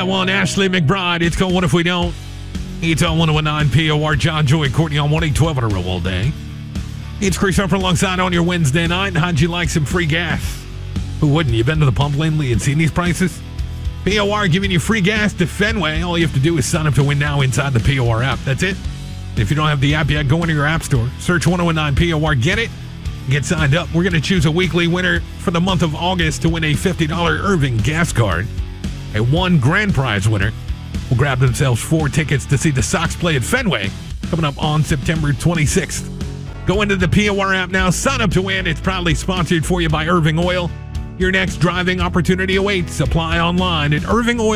that one, Ashley McBride. It's called What If We Don't? It's on 101.9 POR. John, Joy, Courtney on 1-812 on a roll all day. It's Chris Harper alongside on your Wednesday night. How'd you like some free gas? Who wouldn't? You been to the pump lately and seen these prices? POR giving you free gas to Fenway. All you have to do is sign up to win now inside the POR app. That's it. If you don't have the app yet, go into your app store. Search 101.9 POR. Get it. Get signed up. We're going to choose a weekly winner for the month of August to win a $50 Irving gas card. A one grand prize winner will grab themselves 4 tickets to see the Sox play at Fenway coming up on September 26th. Go into the POR app now. Sign up to win. It's proudly sponsored for you by Irving Oil. Your next driving opportunity awaits. Apply online at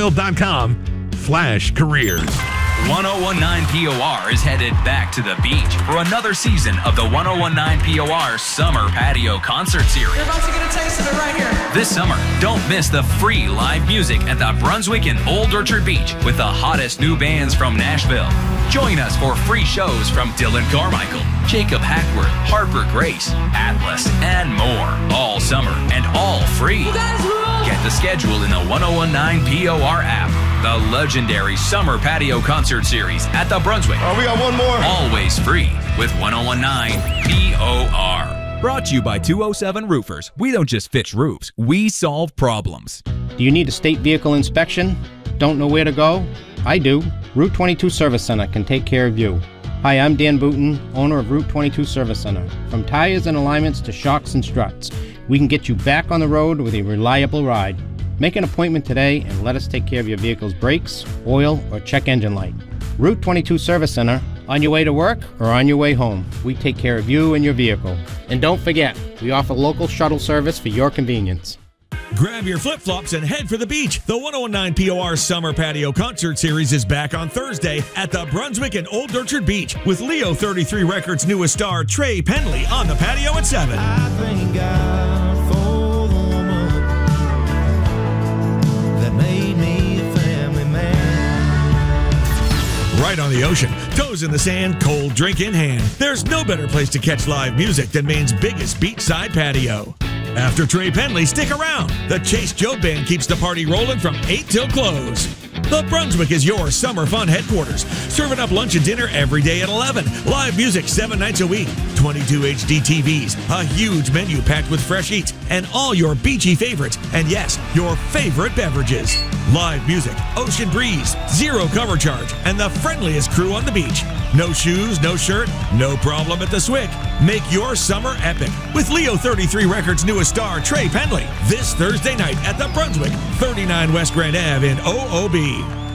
irvingoil.com/careers. 1019 POR is headed back to the beach for another season of the 1019 POR Summer Patio Concert Series. You're about to get a taste of it right here. This summer, don't miss the free live music at the Brunswick and Old Orchard Beach with the hottest new bands from Nashville. Join us for free shows from Dylan Carmichael, Jacob Hackworth, Harper Grace, Atlas, and more. All summer and all free. You guys rule! Get the schedule in the 1019 POR app. The legendary Summer Patio Concert Series at the Brunswick. We got one more. Always free with 1019 POR. Brought to you by 207 Roofers. We don't just fix roofs, we solve problems. Do you need a state vehicle inspection? Don't know where to go? I do. Route 22 Service Center can take care of you. Hi, I'm Dan Booton, owner of Route 22 Service Center. From tires and alignments to shocks and struts, we can get you back on the road with a reliable ride. Make an appointment today and let us take care of your vehicle's brakes, oil, or check engine light. Route 22 Service Center, on your way to work or on your way home. We take care of you and your vehicle. And don't forget, we offer local shuttle service for your convenience. Grab your flip-flops and head for the beach. The 1019 POR Summer Patio Concert Series is back on Thursday at the Brunswick and Old Orchard Beach with Leo 33 Records' newest star, Trey Penley, on the patio at 7. I thank God for the woman that made me a family man. Right on the ocean, toes in the sand, cold drink in hand. There's no better place to catch live music than Maine's biggest beachside patio. After Trey Penley, stick around. The Chase Joe Band keeps the party rolling from 8 till close. The Brunswick is your summer fun headquarters, serving up lunch and dinner every day at 11. Live music 7 nights a week, 22 HD TVs, a huge menu packed with fresh eats, and all your beachy favorites, and yes, your favorite beverages. Live music, ocean breeze, zero cover charge, and the friendliest crew on the beach. No shoes, no shirt, no problem at the Swick. Make your summer epic with Leo 33 Records' newest star, Trey Penley, this Thursday night at the Brunswick, 39 West Grand Ave in OOB.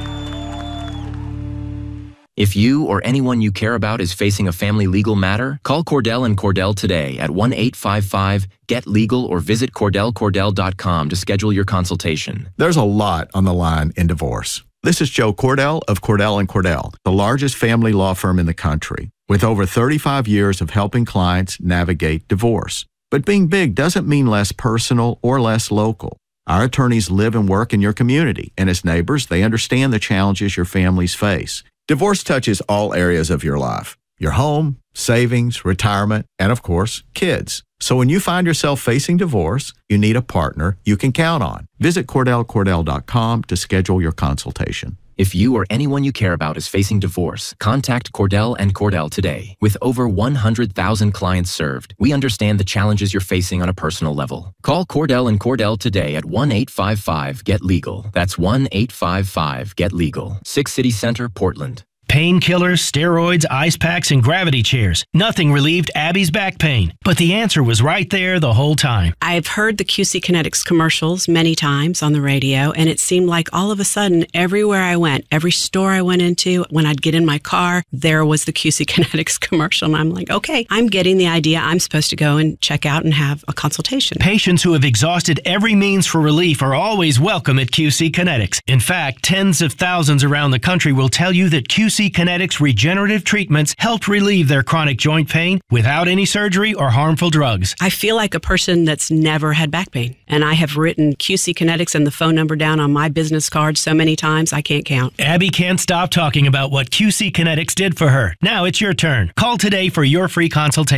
If you or anyone you care about is facing a family legal matter, call Cordell and Cordell today at 1-855-GET-LEGAL or visit CordellCordell.com to schedule your consultation. There's a lot on the line in divorce. This is Joe Cordell of Cordell & Cordell, the largest family law firm in the country, with over 35 years of helping clients navigate divorce. But being big doesn't mean less personal or less local. Our attorneys live and work in your community, and as neighbors, they understand the challenges your families face. Divorce touches all areas of your life: your home, savings, retirement, and of course, kids. So when you find yourself facing divorce, you need a partner you can count on. Visit CordellCordell.com to schedule your consultation. If you or anyone you care about is facing divorce, contact Cordell and Cordell today. With over 100,000 clients served, we understand the challenges you're facing on a personal level. Call Cordell and Cordell today at 1-855-GET-LEGAL. That's 1-855-GET-LEGAL. 6 City Center, Portland. Painkillers, steroids, ice packs, and gravity chairs. Nothing relieved Abby's back pain, but the answer was right there the whole time. I've heard the QC Kinetics commercials many times on the radio, and it seemed like all of a sudden, everywhere I went, every store I went into, when I'd get in my car, there was the QC Kinetics commercial, and I'm like, okay, I'm getting the idea. I'm supposed to go and check out and have a consultation. Patients who have exhausted every means for relief are always welcome at QC Kinetics. In fact, tens of thousands around the country will tell you that QC Kinetics regenerative treatments helped relieve their chronic joint pain without any surgery or harmful drugs. I feel like a person that's never had back pain, and I have written QC Kinetics and the phone number down on my business card so many times I can't count. Abby can't stop talking about what QC Kinetics did for her. Now it's your turn. Call today for your free consultation.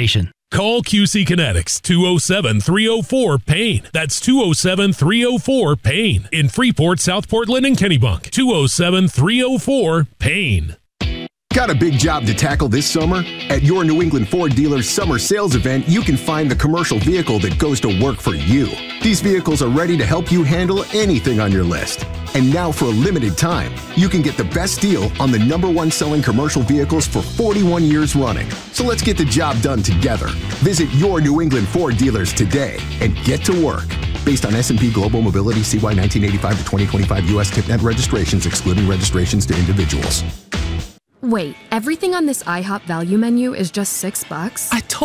Call QC Kinetics 207-304-PAIN. That's 207-304-PAIN. In Freeport, South Portland, and Kennebunk. 207-304-PAIN. Got a big job to tackle this summer? At your New England Ford dealer's summer sales event, you can find the commercial vehicle that goes to work for you. These vehicles are ready to help you handle anything on your list. And now for a limited time, you can get the best deal on the #1 selling commercial vehicles for 41 years running. So let's get the job done together. Visit your New England Ford dealers today and get to work. Based on S&P Global Mobility CY 1985 to 2025 U.S. TipNet registrations, excluding registrations to individuals. Wait, everything on this IHOP value menu is just $6?